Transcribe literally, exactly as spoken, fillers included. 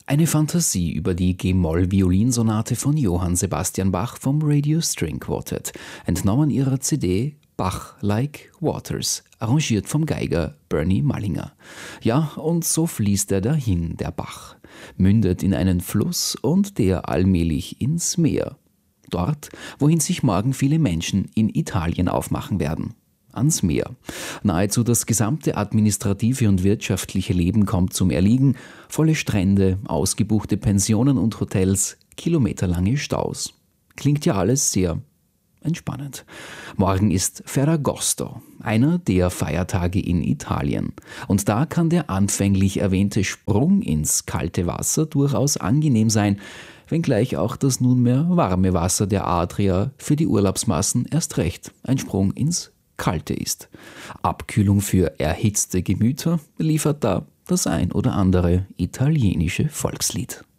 Eine Fantasie über die G-Moll-Violinsonate von Johann Sebastian Bach vom Radio String Quartet, entnommen ihrer C D Bach Like Waters, arrangiert vom Geiger Bernie Mallinger. Ja, und so fließt er dahin, der Bach, mündet in einen Fluss und der allmählich ins Meer. Dort, wohin sich morgen viele Menschen in Italien aufmachen werden. Ans Meer. Nahezu das gesamte administrative und wirtschaftliche Leben kommt zum Erliegen. Volle Strände, ausgebuchte Pensionen und Hotels, kilometerlange Staus. Klingt ja alles sehr entspannend. Morgen ist Ferragosto, einer der Feiertage in Italien. Und da kann der anfänglich erwähnte Sprung ins kalte Wasser durchaus angenehm sein, wenngleich auch das nunmehr warme Wasser der Adria für die Urlaubsmassen erst recht ein Sprung ins Kalte ist. Abkühlung für erhitzte Gemüter liefert da das ein oder andere italienische Volkslied.